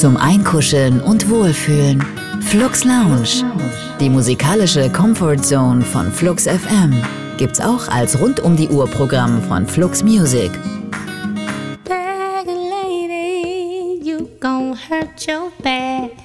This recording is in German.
zum Einkuscheln und Wohlfühlen. Flux Lounge, die musikalische Comfortzone von Flux FM, gibt's auch als Rund-um-die-Uhr-Programm von Flux Music. Bag lady, you gon' hurt your back.